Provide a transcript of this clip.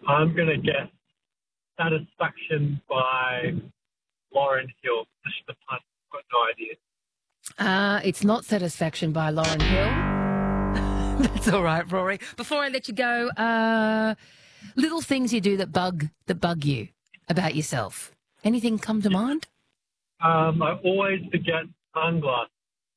I'm going to guess Satisfaction by Lauren Hill. Just the pun. I've got no idea. It's not Satisfaction by Lauren Hill. That's all right, Rory. Before I let you go, little things you do that bug you about yourself. Anything come to mind? I always forget sunglasses.